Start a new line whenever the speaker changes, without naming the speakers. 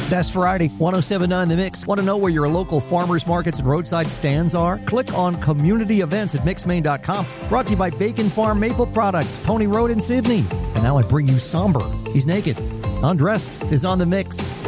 That's Friday, 107.9 The Mix. Want to know where your local farmers markets and roadside stands are? Click on community events at mixmaine.com. Brought to you by Bacon Farm Maple Products, Pony Road in Sydney. And now I bring you Somber. He's naked. Undressed is on The Mix.